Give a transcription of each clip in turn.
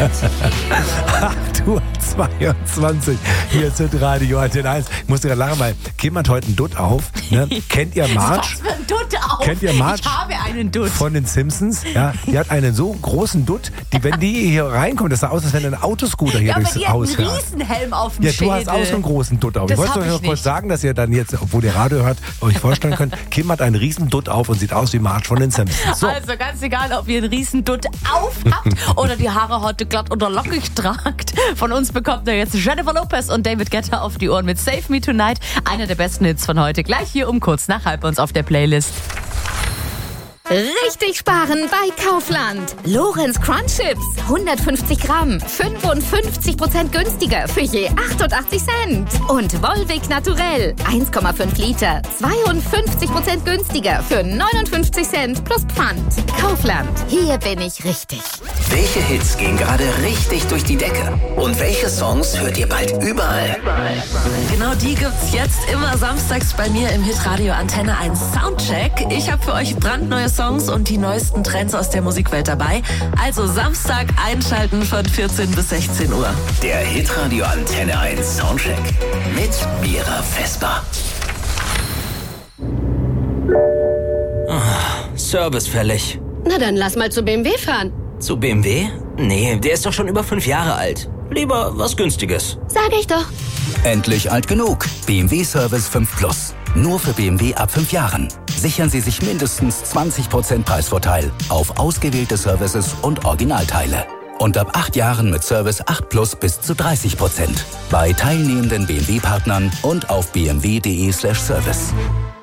8:22 Uhr. Hier ist Radio Antenne 1. Ich musste gerade lachen, weil Kim hat heute einen Dutt auf. Ne? Kennt ihr Marge? Was für ein Dutt auf? Kennt ihr Marge? Ich habe einen Dutt. Von den Simpsons. Ja, die hat einen so großen Dutt, wenn die hier reinkommt, das sah aus, als wenn ein Autoscooter hier durchs Haus fährt. Ja, aber die hat einen Riesenhelm auf dem Ja, Schädel. du hast auch so einen großen Dutt auf. Das Ich wollte hab doch ich kurz nicht. sagen, dass ihr dann jetzt, obwohl ihr Radio hört, euch vorstellen könnt, Kim hat einen riesen Dutt auf und sieht aus wie Marge von den Simpsons. So. Also ganz egal, ob ihr einen riesen Dutt auf habt oder die Haare heute glatt oder lockig tragt. Von uns bekommt ihr jetzt Jennifer Lopez und David Guetta auf die Ohren mit Save Me Tonight. Einer der besten Hits von heute. Gleich hier um kurz nach halb uns auf der Playlist. Richtig sparen bei Kaufland. Lorenz Crunch Chips, 150 Gramm, 55% günstiger für je 88 Cent. Und Volvic Naturell, 1,5 Liter, 52% günstiger für 59 Cent plus Pfand. Kaufland, hier bin ich richtig. Welche Hits gehen gerade richtig durch die Decke? Und welche Songs hört ihr bald überall? Genau die gibt's jetzt immer samstags bei mir im Hitradio Antenne 1 Soundcheck. Ich habe für euch brandneue Songs und die neuesten Trends aus der Musikwelt dabei. Also Samstag einschalten von 14 bis 16 Uhr. Der Hitradio Antenne 1 Soundcheck mit Mira Vesper. Service fällig. Na dann lass mal zu BMW fahren. Zu BMW? Nee, der ist doch schon über 5 Jahre alt. Lieber was Günstiges. Sag ich doch. Endlich alt genug. BMW Service 5 Plus. Nur für BMW ab 5 Jahren. Sichern Sie sich mindestens 20% Preisvorteil auf ausgewählte Services und Originalteile. Und ab 8 Jahren mit Service 8 Plus bis zu 30%. Bei teilnehmenden BMW-Partnern und auf bmw.de/service.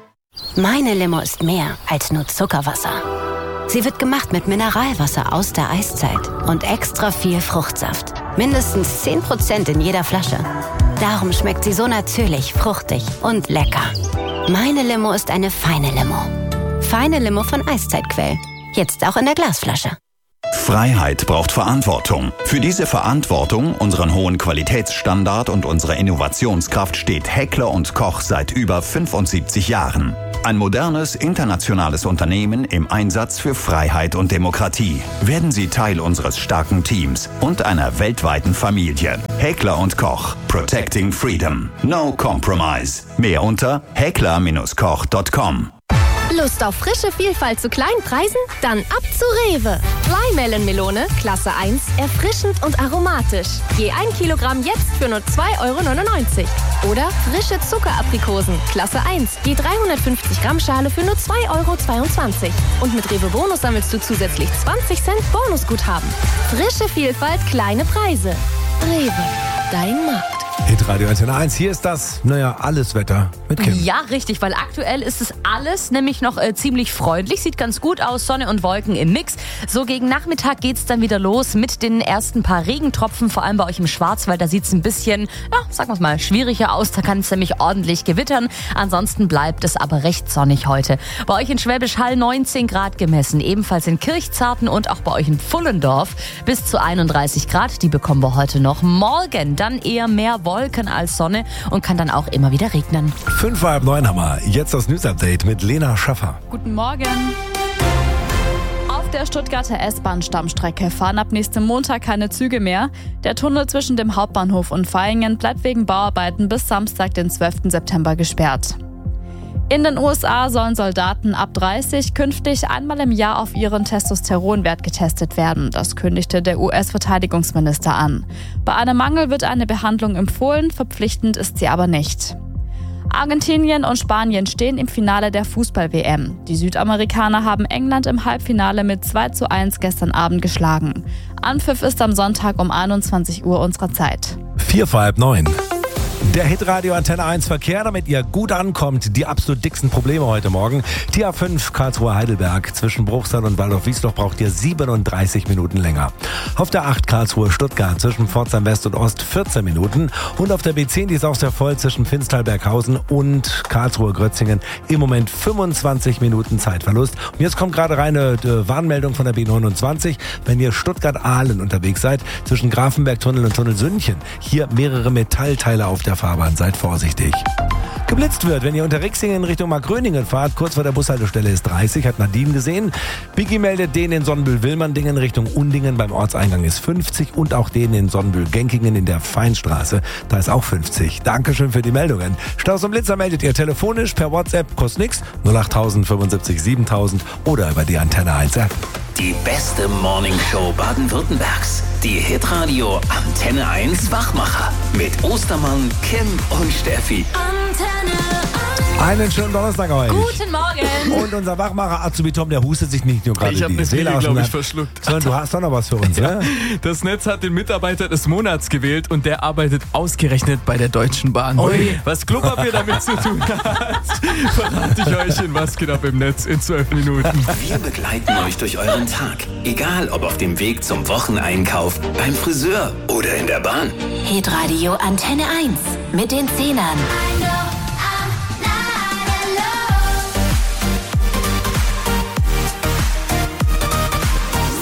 Meine Limo ist mehr als nur Zuckerwasser. Sie wird gemacht mit Mineralwasser aus der Eiszeit und extra viel Fruchtsaft. Mindestens 10% in jeder Flasche. Darum schmeckt sie so natürlich, fruchtig und lecker. Meine Limo ist eine feine Limo. Feine Limo von Eiszeitquell. Jetzt auch in der Glasflasche. Freiheit braucht Verantwortung. Für diese Verantwortung, unseren hohen Qualitätsstandard und unsere Innovationskraft steht Heckler & Koch seit über 75 Jahren. Ein modernes, internationales Unternehmen im Einsatz für Freiheit und Demokratie. Werden Sie Teil unseres starken Teams und einer weltweiten Familie. Heckler & Koch. Protecting Freedom. No compromise. Mehr unter heckler-koch.com. Lust auf frische Vielfalt zu kleinen Preisen? Dann ab zu Rewe. Flymelon-Melone, Klasse 1, erfrischend und aromatisch. Je 1 Kilogramm jetzt für nur 2,99 €. Oder frische Zuckeraprikosen, Klasse 1, je 350 Gramm Schale für nur 2,22 €. Und mit Rewe Bonus sammelst du zusätzlich 20 Cent Bonusguthaben. Frische Vielfalt, kleine Preise. Rewe, dein Markt. Hitradio Antenne 1, hier ist das, alles Wetter mit Kim. Ja, richtig, weil aktuell ist es alles nämlich noch ziemlich freundlich. Sieht ganz gut aus, Sonne und Wolken im Mix. So gegen Nachmittag geht's dann wieder los mit den ersten paar Regentropfen, vor allem bei euch im Schwarzwald. Da sieht's ein bisschen, sagen wir's mal, schwieriger aus. Da kann es nämlich ordentlich gewittern. Ansonsten bleibt es aber recht sonnig heute. Bei euch in Schwäbisch Hall 19 Grad gemessen, ebenfalls in Kirchzarten und auch bei euch in Pfullendorf bis zu 31 Grad. Die bekommen wir heute noch. Morgen dann eher mehr Wolken als Sonne und kann dann auch immer wieder regnen. 8:55 haben wir. Jetzt das News-Update mit Lena Schaffer. Guten Morgen. Auf der Stuttgarter S-Bahn-Stammstrecke fahren ab nächstem Montag keine Züge mehr. Der Tunnel zwischen dem Hauptbahnhof und Vaihingen bleibt wegen Bauarbeiten bis Samstag, den 12. September gesperrt. In den USA sollen Soldaten ab 30 künftig einmal im Jahr auf ihren Testosteronwert getestet werden. Das kündigte der US-Verteidigungsminister an. Bei einem Mangel wird eine Behandlung empfohlen, verpflichtend ist sie aber nicht. Argentinien und Spanien stehen im Finale der Fußball-WM. Die Südamerikaner haben England im Halbfinale mit 2:1 gestern Abend geschlagen. Anpfiff ist am Sonntag um 21 Uhr unserer Zeit. 8:45. Der Hitradio Antenne 1 Verkehr, damit ihr gut ankommt. Die absolut dicksten Probleme heute Morgen. Die A5 Karlsruhe-Heidelberg zwischen Bruchsal und Waldorf-Wiesloch braucht ihr 37 Minuten länger. Auf der 8 Karlsruhe-Stuttgart zwischen Pforzheim West und Ost 14 Minuten. Und auf der B10, die ist auch sehr voll, zwischen Finstal-Berghausen und Karlsruhe-Grötzingen im Moment 25 Minuten Zeitverlust. Und jetzt kommt gerade rein eine Warnmeldung von der B29. Wenn ihr Stuttgart-Ahlen unterwegs seid, zwischen Grafenberg-Tunnel und Tunnel Sündchen, hier mehrere Metallteile auf der der Fahrbahn. Seid vorsichtig. Geblitzt wird, wenn ihr unter Rixingen in Richtung Markgröningen fahrt. Kurz vor der Bushaltestelle ist 30, hat Nadine gesehen. Biggie meldet den in Sonnenbühl-Wilmerdingen Richtung Undingen beim Ortseingang ist 50 und auch den in Sonnenbühl-Genkingen in der Feinstraße. Da ist auch 50. Dankeschön für die Meldungen. Staus und Blitzer meldet ihr telefonisch, per WhatsApp, kostet nix, 08000 75 7000 oder über die Antenne 1 App. Die beste Morningshow Baden-Württembergs. Die Hitradio Antenne 1 Wachmacher. Mit Ostermann, Kim und Steffi. Einen schönen Donnerstag euch. Guten Morgen. Und unser Wachmacher Azubi Tom, der hustet sich nicht nur gerade Ich habe die eine Seele Seele, aus dem glaube ich, Leib, verschluckt. sondern du hast doch noch was für uns, Ja. ne? Das Netz hat den Mitarbeiter des Monats gewählt und der arbeitet ausgerechnet bei der Deutschen Bahn. Ui. Was Klopapier damit zu tun hat, verrate ich euch in Was geht ab im Netz in 12 Minuten. Wir begleiten euch durch euren Tag. Egal ob auf dem Weg zum Wocheneinkauf, beim Friseur oder in der Bahn. Hitradio Antenne 1 mit den Zehnern.